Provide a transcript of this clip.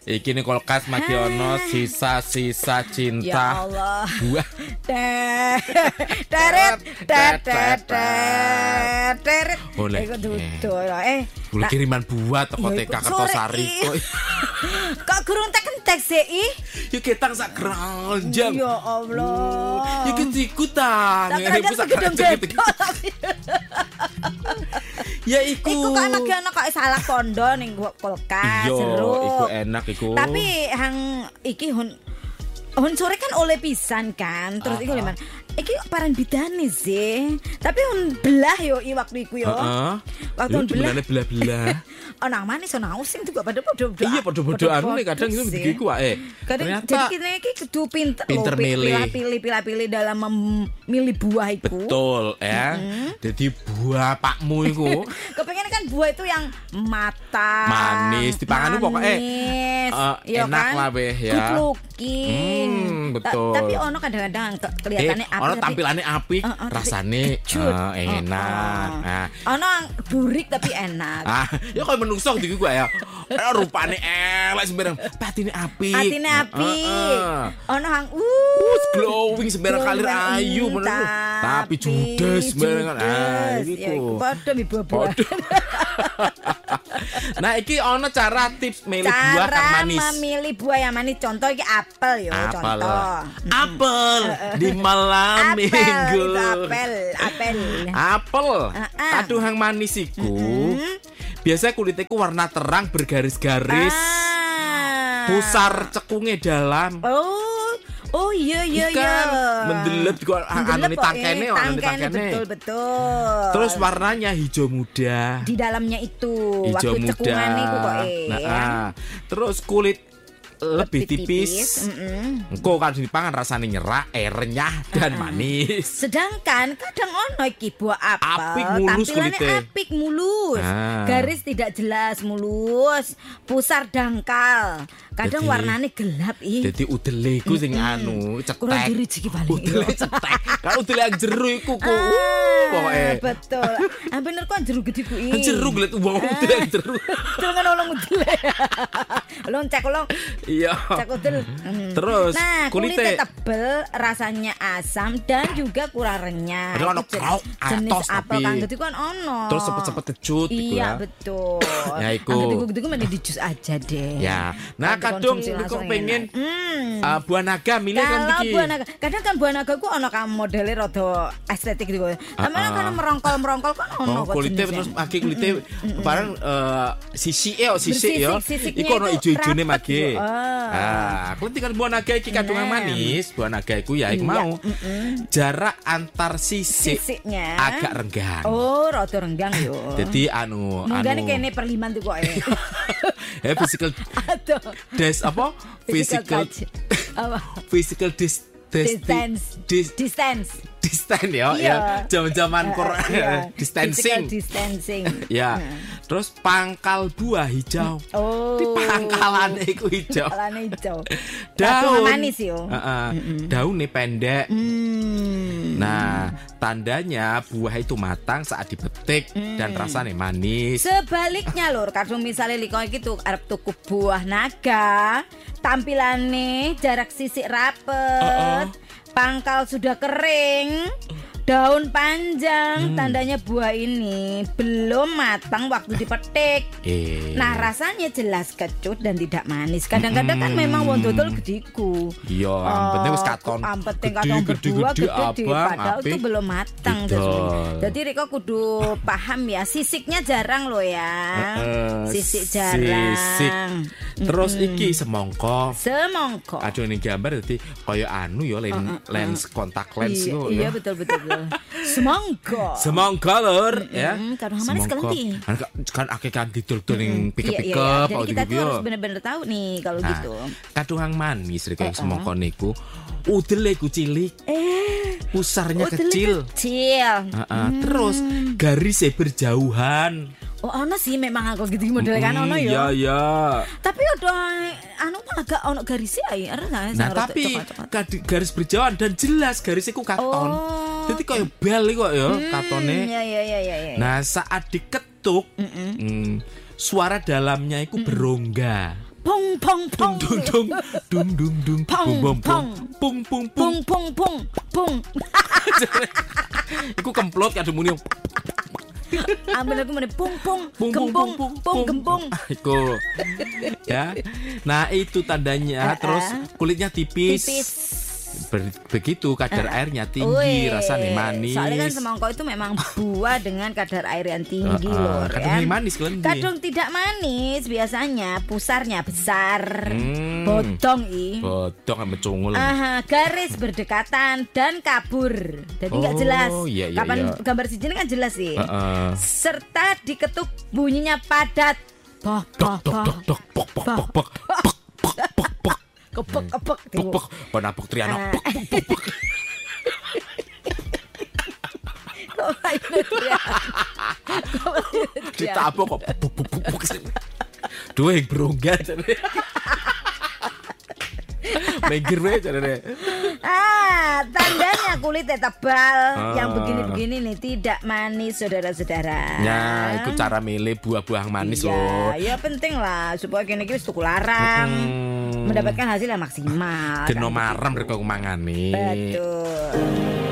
Iki nih kulkas magi ono sisa-sisa cinta. Ya Allah. Buah. Teret. Boleh. Iku dudul. Boleh kiriman buah teko Ya, TK iku Kertosari sore, kok. Kok gurung tek sih? Ya ketang sak keranjang. Ya Allah. Ya ketiku tang. Tak keranjang segedem bedol. Ya iku. Iku kok ana kok salah kondo ning kulkas Iya, jeruk. iku enak iku. Tapi hang iki hun sore kan oleh pisan kan. Terus iku leman. Iki paran bidane sih. Tapi hun belah yo waktu iku yo. Waktu hun belah. Nang manis ana sing juga pada podo-podo. Iya podo-podo anu nek kadang itu begitu wae. Kadang jadi kita iki kudu pinter pilih dalam memilih buah iku. Betul ya. Jadi buah pakmu iku. Kepengen kan buah itu yang matang, manis, dipangan pokoknya enak lah weh ya. Good looking. Betul. Tapi ono kadang-kadang kelihatannya api. Ono tampilannya apik, rasane enak. Nah, ono burik tapi enak. Ya koyo menungso gitu gua ya. Rupane elek sembarang, patine apik. Patine apik. Ono hang glowing sembarang kalir ayu menurut. Tapi judes sembarang. Iku padha mi buah-buah. Nah, iki ono cara tips milih buah kang manis. Cara memilih buah yang manis. Contoh iki apel yo, contoh. Apel di malam minggu. Apel. Kaduhang manis iku. Biasanya kulitnya ku warna terang bergaris-garis. Pusar cekungnya dalam. Oh iya. Mendelet kok anane tangkene. Betul. Terus warnanya hijau muda. Di dalamnya itu hijau waktu muda. cekungan itu kok Terus kulit lebih tipis. Engko kan dipangan rasane renyah dan manis. Sedangkan kadang ono iki buah apel tampilannya apik mulus. Garis tidak jelas mulus, pusar dangkal. Kadang warnane gelap Dadi udele iku sing anu cetek. Kurang diriji iki balik. Udele cetek. Kan udele yang jeru iku ku. Pokoke. Betul. Bener kok jeru gede ku iki. Jeru glet wong udele yang jeru. Jangan olong udele. Olong cek olong. Iya. Cek udel. Terus kulitnya tebel, rasanya asam dan juga kurang renyah. Ada ono krauk jenis apel kang gede kan ono. Terus cepet-cepet kecut gitu ya. Iya betul. Ya iku. Gede-gede ku mending di jus aja deh. Ya. Nah, kadang kok pengen buah naga milih kan iki. Buah naga. Kadang kan buah naga ku ono kan modele rada estetik gitu. Tapi kan merongkol-merongkol kan ono kok. Kulitnya terus magi kulitnya bareng sisik yo. Iku ono ijo-ijone magi. Kulit kan buah naga iki kandungan manis. Buah naga iku ya iku mau. Jarak antar sisiknya agak renggang. Oh, rada renggang yo. Jadi anu munggane kene perliman tuh kok physical physical distance ya zaman-zaman distancing ya. Terus pangkal buah hijau. Di pangkalane iku hijau. Daun manis yo. Daunnya pendek. Nah, tandanya buah itu matang saat dipetik dan rasanya manis. Sebaliknya lur, kadang misalnya liko iki tuh arep tuku buah naga, tampilane jarak sisik rapet, pangkal sudah kering, daun panjang, tandanya buah ini belum matang waktu dipetik. Nah, rasanya jelas kecut dan tidak manis. Kadang-kadang kan memang wong dodol gediku. Iya, penting wis katon. Penting katon berbuah gede padahal itu belum matang. Jadi Riko kudu paham ya, sisiknya jarang loh ya. Sisik jarang. Terus iki semongko. Aduh ini gambar dadi kaya anu ya lens kontak lens itu. Iya betul. Semangka lur ya. Kadang manis kelenti. Kan akeh kan didol-dol ning pikep-pikep. Jadi kita tuh harus bener-bener tahu nih kalau gitu. Kadang manis rek semangka niku. Udele ku cilik. Pusarnya kecil. Terus garisnya berjauhan. Oh, ono sih memang aku gitu model kan ono ya. Iya. Tapi udah anu agak ono garisnya ya. Nah, tapi garis berjauhan dan jelas garisnya ku katon. Jadi kayak bel kok ya katone. Iya. Nah, saat diketuk suara dalamnya itu berongga. pung pung pung dung dung dung dung dung Pung, bum pung. pung pung pung pung pung pung pung. iku kemplot kadung muni Ambil aku mana pung pung pung gembung pung gembung. iku ya nah itu tandanya terus kulitnya tipis. Begitu kadar airnya tinggi, rasanya manis. Soalnya kan semangka itu memang buah dengan kadar air yang tinggi loh. Kadang manis kelenji. Kadang tidak manis biasanya, pusarnya besar. Bodong Bodong sama cungul. Garis berdekatan dan kabur. Jadi nggak jelas. Iya, Kapan gambar sini kan jelas sih. Serta diketuk bunyinya padat. Bok bok bok dok pok pok pok pok pok pok kepek pok penapuk Triana pok pok pok. Ditabok kok puk. Dua yang berongga jare. Minggir wae jare. Tandanya kulitnya tebal, yang begini-begini nih tidak manis saudara-saudara. Ya, itu cara milih buah-buah manis loh. Ya penting lah supaya kene iki wis tuku larang. Mendapatkan hasil yang maksimal. Geno marem rek mangane. Betul.